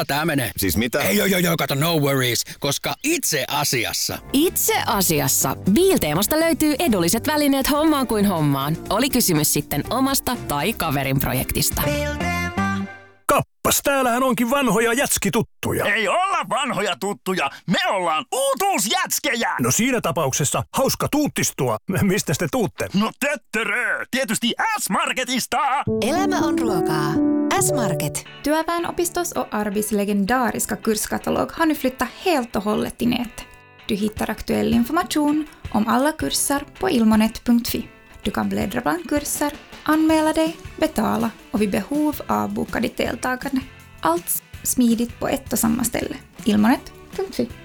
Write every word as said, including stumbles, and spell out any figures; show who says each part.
Speaker 1: Mulla tää menee.
Speaker 2: Siis mitä?
Speaker 1: Ei joo joo joo, kato no worries, koska itse asiassa.
Speaker 3: Itse asiassa. Biilteemasta löytyy edulliset välineet hommaan kuin hommaan. Oli kysymys sitten omasta tai kaverin projektista.
Speaker 4: Kappas, täällähän onkin vanhoja jätskituttuja.
Speaker 5: Ei olla vanhoja tuttuja, me ollaan uutuusjätskejä!
Speaker 4: No siinä tapauksessa hauska tuuttistua. Mistä te tuutte?
Speaker 5: No töttörö, tietysti S-Marketista!
Speaker 6: Elämä on ruokaa. S-Market.
Speaker 7: Työväenopistos och Arbis legendariska kurskatalog har nu flyttat helt och hållet till nätet. Du hittar aktuell information om alla kurser på ilmonet punkt fi. Du kan bläddra bland kurser, anmäla dig, betala och vid behov avboka ditt deltagande. Allt smidigt på ett och samma ställe. ilmonet punkt fi.